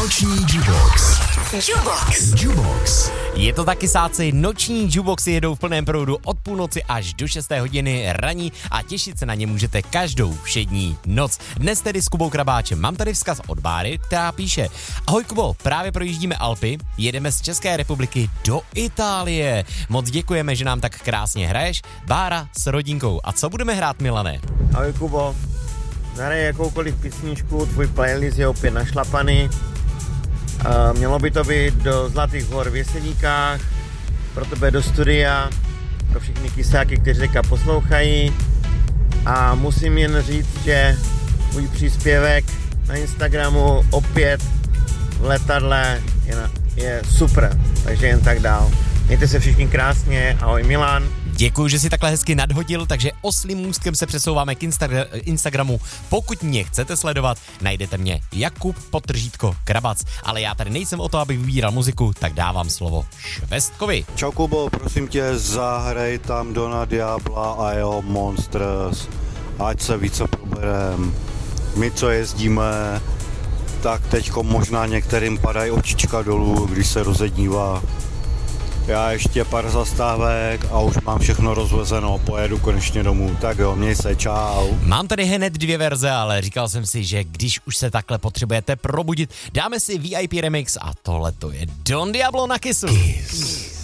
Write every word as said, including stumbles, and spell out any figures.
Noční Jukebox. Jukebox. Jukebox. Je to taky sáci, noční jukeboxy jedou v plném proudu od půlnoci až do šesté hodiny raní a těšit se na ně můžete každou všední noc. Dnes tedy s Kubou Krabáčem. Mám tady vzkaz od Báry, která píše: Ahoj Kubo, právě projíždíme Alpy, jedeme z České republiky do Itálie. Moc děkujeme, že nám tak krásně hraješ. Bára s rodinkou. A co budeme hrát, Milane? Ahoj Kubo, zahraj jakoukoliv písničku, tvůj playlist je opět našlapaný. Uh, mělo by to být do Zlatých hor v Jeseníkách, pro tebe do studia, pro všechny kysáky, kteří teďka poslouchají. A musím jen říct, že můj příspěvek na Instagramu opět v letadle je, na, je super, takže jen tak dál. Mějte se všichni krásně, ahoj Milan. Děkuji, že si takhle hezky nadhodil, takže oslým můstkem se přesouváme k Insta- Instagramu. Pokud mě chcete sledovat, najdete mě Jakub Potržítko Krabac. Ale já tady nejsem o to, abych vybíral muziku, tak dávám slovo Švestkovi. Čau Kubo, prosím tě, zahraj tam Dona Diabla a jeho Monsters. Ať se více proberem. My, co jezdíme, tak teďko možná některým padají očička dolů, když se rozednívá. Já ještě pár zastávek a už mám všechno rozvezeno, pojedu konečně domů. Tak jo, měj se, čau. Mám tady hned dvě verze, ale říkal jsem si, že když už se takhle potřebujete probudit, dáme si V I P remix a tohle to je Don Diablo na Kissu. Kiss.